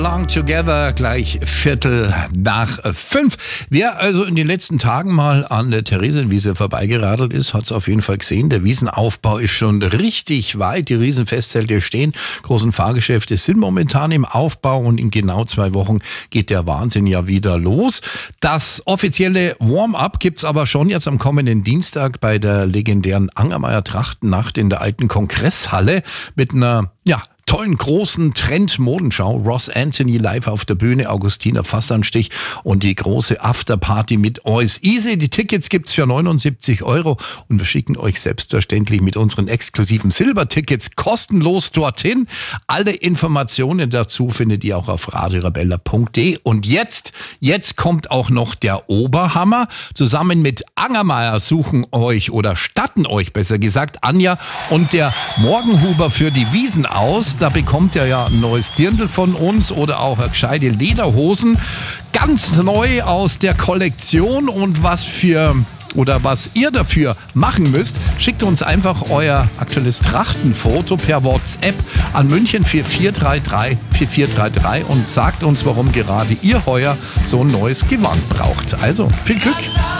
Long Together, gleich 4:45. Wer also in den letzten Tagen mal an der Theresienwiese vorbeigeradelt ist, hat es auf jeden Fall gesehen. Der Wiesenaufbau ist schon richtig weit. Die Riesenfestzelte stehen. Großen Fahrgeschäfte sind momentan im Aufbau und in genau 2 Wochen geht der Wahnsinn ja wieder los. Das offizielle Warm-up gibt's aber schon jetzt am kommenden Dienstag bei der legendären Angermayer Trachtennacht in der alten Kongresshalle mit einer, tollen großen Trend-Modenschau. Ross Anthony live auf der Bühne, Augustiner Fassanstich und die große Afterparty mit Always Easy. Die Tickets gibt's für 79 € und wir schicken euch selbstverständlich mit unseren exklusiven Silbertickets kostenlos dorthin. Alle Informationen dazu findet ihr auch auf radiorebella.de. Und jetzt kommt auch noch der Oberhammer. Zusammen mit Angermayer statten euch besser gesagt Anja und der Morgenhuber für die Wiesen aus. Da bekommt ihr ja ein neues Dirndl von uns oder auch eine gescheite Lederhosen. Ganz neu aus der Kollektion. Und was ihr dafür machen müsst, schickt uns einfach euer aktuelles Trachtenfoto per WhatsApp an München 4433 und sagt uns, warum gerade ihr heuer so ein neues Gewand braucht. Also viel Glück!